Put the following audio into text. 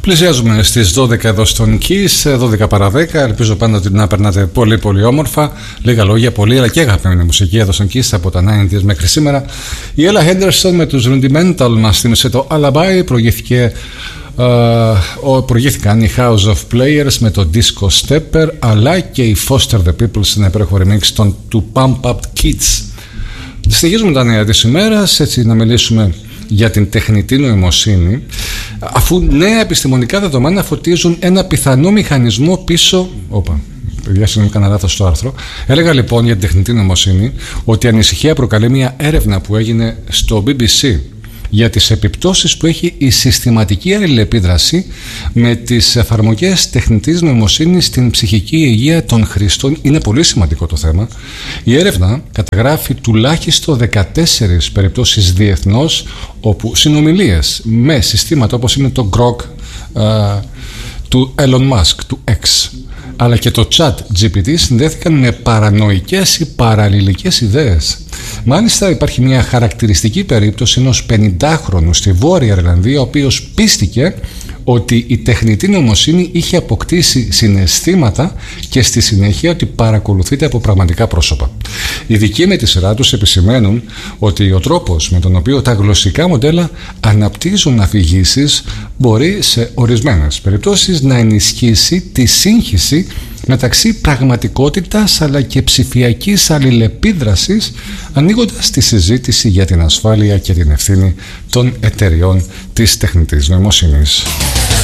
Πλησιάζουμε στις 12 εδώ στον Kiss, 12 παρά 10. Ελπίζω πάντα ότι να περνάτε πολύ πολύ όμορφα. Λίγα λόγια, πολύ αλλά και αγαπημένη μουσική εδώ στον Kiss από τα 90s μέχρι σήμερα. Η Ella Henderson με τους Rudimental μας θύμισε το Alibi. Προηγήθηκαν οι House of Players με το Disco Stepper, αλλά και οι Foster the People στην υπέροχο remix του Pump Up Kids. Συνεχίζουμε τα νέα της ημέρας, έτσι να μιλήσουμε για την τεχνητή νοημοσύνη, αφού νέα επιστημονικά δεδομένα φωτίζουν ένα πιθανό μηχανισμό πίσω. Παιδιά, συγγνώμη, έκανα λάθος στο άρθρο. Έλεγα λοιπόν για την τεχνητή νοημοσύνη ότι η ανησυχία προκαλεί μια έρευνα που έγινε στο BBC για τις επιπτώσεις που έχει η συστηματική αλληλεπίδραση με τις εφαρμογές τεχνητής νοημοσύνης στην ψυχική υγεία των χρηστών. Είναι πολύ σημαντικό το θέμα. Η έρευνα καταγράφει τουλάχιστον 14 περιπτώσεις διεθνώς όπου συνομιλίες με συστήματα όπως είναι το Grok του Elon Musk, του X, αλλά και το Chat GPT συνδέθηκαν με παρανοϊκές ή παραλληλικές ιδέες. Μάλιστα υπάρχει μια χαρακτηριστική περίπτωση ενός 50χρονου στη Βόρεια Ιρλανδία, ο οποίος πίστηκε ότι η τεχνητή νοημοσύνη είχε αποκτήσει συναισθήματα και στη συνέχεια ότι παρακολουθείται από πραγματικά πρόσωπα. Οι ειδικοί με τη σειρά τους επισημαίνουν ότι ο τρόπος με τον οποίο τα γλωσσικά μοντέλα αναπτύσσουν αφηγήσεις μπορεί σε ορισμένες περιπτώσεις να ενισχύσει τη σύγχυση μεταξύ πραγματικότητας αλλά και ψηφιακής αλληλεπίδρασης, ανοίγοντας τη συζήτηση για την ασφάλεια και την ευθύνη των εταιριών της τεχνητής νοημοσύνης.